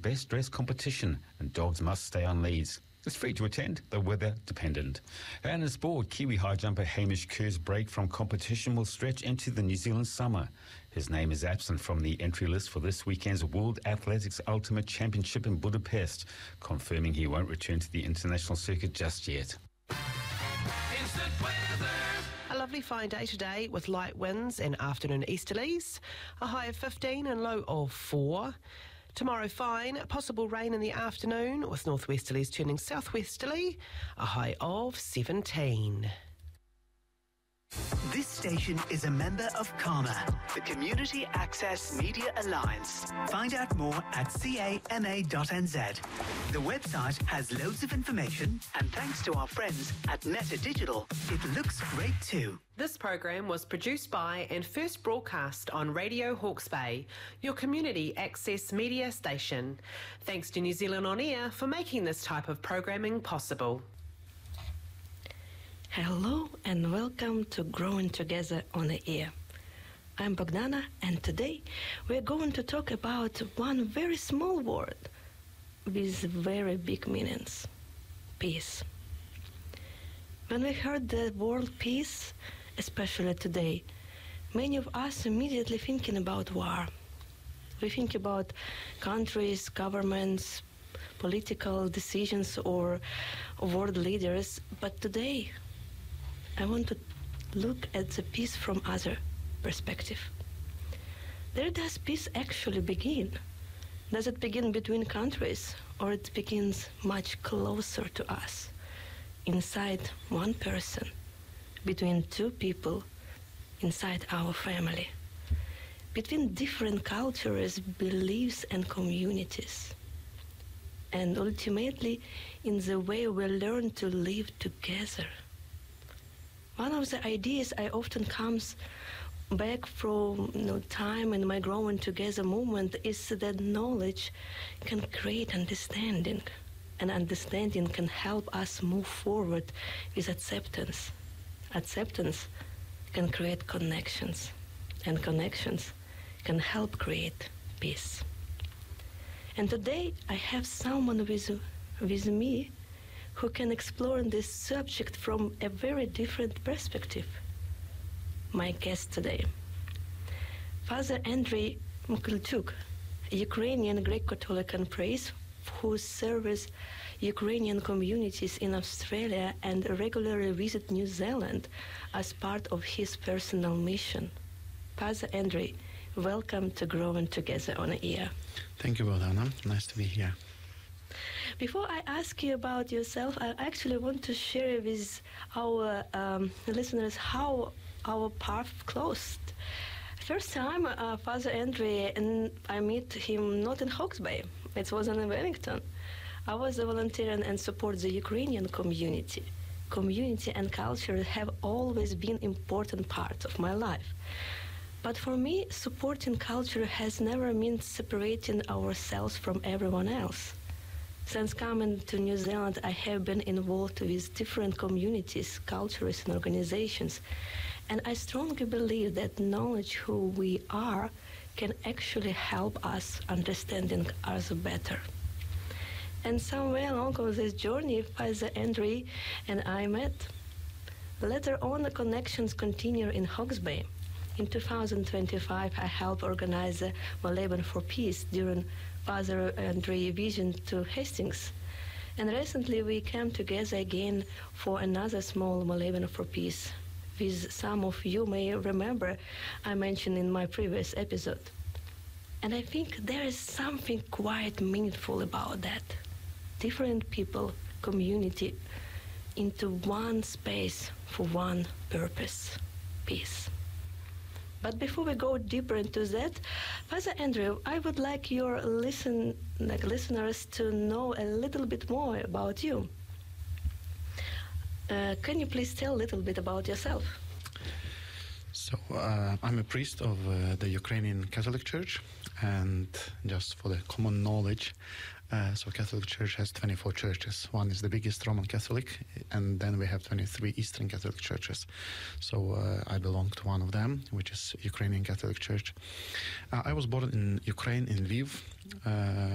best dress competition, and dogs must stay on leads. It's free to attend, though weather dependent. And in sport, Kiwi high jumper Hamish Kerr's break from competition will stretch into the New Zealand summer. His name is absent from the entry list for this weekend's World Athletics Ultimate Championship in Budapest, confirming he won't return to the international circuit just yet. Instant weather. A lovely fine day today with light winds and afternoon easterlies, a high of 15 and low of 4. Tomorrow fine, possible rain in the afternoon with northwesterlies turning southwesterly, a high of 17. This station is a member of CAMA, the Community Access Media Alliance. Find out more at cama.nz. The website has loads of information, and thanks to our friends at Netta Digital, it looks great too. This program was produced by and first broadcast on Radio Hawke's Bay, your community access media station. Thanks to New Zealand On Air for making this type of programming possible. Hello and welcome to Growing Together on the Air. I'm Bogdana, and today we're going to talk about one very small word with very big meanings: peace. When we heard the word peace, especially today, many of us immediately thinking about war. We think about countries, governments, political decisions or world leaders, but today I want to look at the peace from other perspective. Where does peace actually begin? Does it begin between countries, or it begins much closer to us, inside one person, between two people, inside our family, between different cultures, beliefs, and communities, and ultimately in the way we learn to live together? One of the ideas I often comes back from time in my growing together movement is that knowledge can create understanding, and understanding can help us move forward with acceptance. Acceptance can create connections, and connections can help create peace. And today I have someone with me who can explore this subject from a very different perspective. My guest today, Father Andrei Mukhalchuk, a Ukrainian Greek-Catholic priest who serves Ukrainian communities in Australia and regularly visits New Zealand as part of his personal mission. Father Andrei, welcome to Growing Together on the Air. Thank you, Bogdana. Nice to be here. Before I ask you about yourself, I actually want to share with our listeners how our path closed. First time, Father Andrei, and I met him not in Hawke's Bay. It was in Wellington. I was a volunteer and support the Ukrainian community. Community and culture have always been important parts of my life. But for me, supporting culture has never meant separating ourselves from everyone else. Since coming to New Zealand, I have been involved with different communities, cultures, and organizations, and I strongly believe that knowledge who we are can actually help us understanding us better. And somewhere along this journey, Father Andrei and I met. Later on, the connections continue in Hawke's Bay. In 2025, I helped organize the Maleben for Peace during Father Andrei's visit to Hastings. And recently we came together again for another small Maleben for Peace, with some of you may remember I mentioned in my previous episode. And I think there is something quite meaningful about that. Different people, community, into one space for one purpose, peace. But before we go deeper into that, Father Andrei, I would like your listeners to know a little bit more about you. Can you please tell a little bit about yourself? So I'm a priest of the Ukrainian Catholic Church, and just for the common knowledge, so Catholic Church has 24 churches. One is the biggest Roman Catholic, and then we have 23 Eastern Catholic churches. So I belong to one of them, which is Ukrainian Catholic Church. I was born in Ukraine, in Lviv,